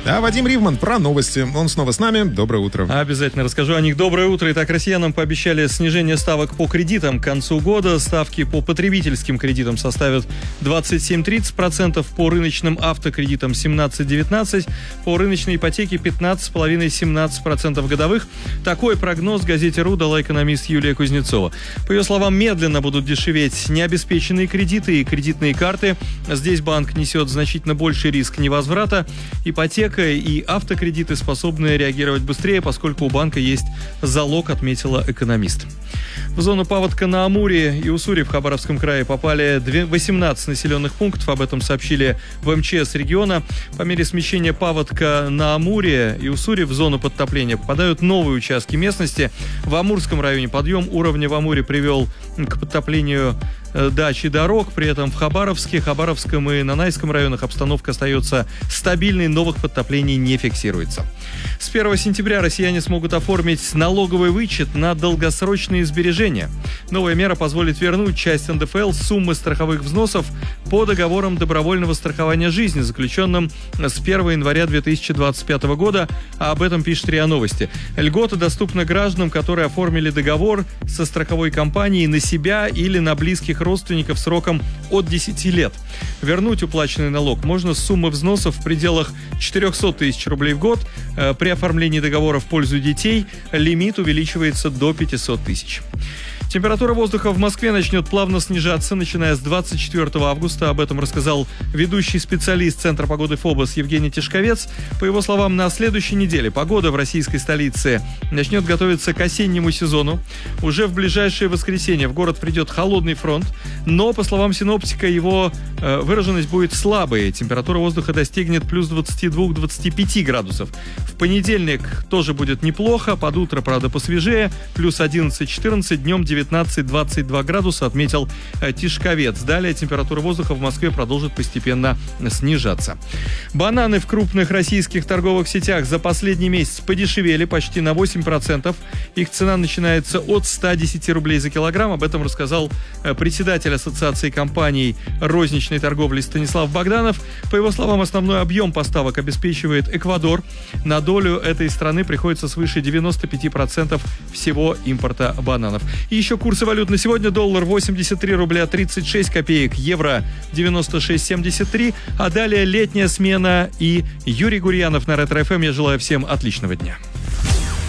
А Вадим Ривман про новости. Он снова с нами. Доброе утро. Обязательно расскажу о них. Доброе утро. Итак, россиянам пообещали снижение ставок по кредитам к концу года. Ставки по потребительским кредитам составят 27-30%, по рыночным автокредитам 17-19%, по рыночной ипотеке 15,5-17% годовых. Такой прогноз газете РУ дала экономист Юлия Кузнецова. По ее словам, медленно будут дешеветь необеспеченные кредиты и кредитные карты. Здесь банк несет значительно больший риск невозврата. Ипотека и автокредиты способны реагировать быстрее, поскольку у банка есть залог, отметила экономист. В зону паводка на Амуре и Уссури в Хабаровском крае попали 18 населенных пунктов. Об этом сообщили в МЧС региона. По мере смещения паводка на Амуре и Уссури в зону подтопления попадают новые участки местности. В Амурском районе подъем уровня в Амуре привел к подтоплению дач и дорог. При этом в Хабаровске, Хабаровском и Нанайском районах обстановка остается стабильной, новых подтоплений не фиксируется. С 1 сентября россияне смогут оформить налоговый вычет на долгосрочные сбережения. Новая мера позволит вернуть часть НДФЛ с суммы страховых взносов по договорам добровольного страхования жизни, заключенным с 1 января 2025 года. А об этом пишет РИА Новости. Льгота доступна гражданам, которые оформили договор со страховой компанией на себя или на близких родственников сроком от 10 лет. Вернуть уплаченный налог можно с суммы взносов в пределах 400 тысяч рублей в год. При оформлении договора в пользу детей лимит увеличивается до 500 тысяч. Температура воздуха в Москве начнет плавно снижаться, начиная с 24 августа. Об этом рассказал ведущий специалист Центра погоды ФОБОС Евгений Тишковец. По его словам, на следующей неделе погода в российской столице начнет готовиться к осеннему сезону. Уже в ближайшее воскресенье в город придет холодный фронт, но, по словам синоптика, его выраженность будет слабой. Температура воздуха достигнет плюс 22-25 градусов. В понедельник тоже будет неплохо, под утро, правда, посвежее, плюс 11-14, днем 19-22 градуса, отметил Тишковец. Далее температура воздуха в Москве продолжит постепенно снижаться. Бананы в крупных российских торговых сетях за последний месяц подешевели почти на 8%. Их цена начинается от 110 рублей за килограмм. Об этом рассказал председатель Ассоциации компаний розничной торговли Станислав Богданов. По его словам, основной объем поставок обеспечивает Эквадор. На долю этой страны приходится свыше 95% всего импорта бананов. И еще курсы валют на сегодня. Доллар 83 рубля 36 копеек, евро 96,73. А далее летняя смена и Юрий Гурьянов на Ретро-ФМ. Я желаю всем отличного дня.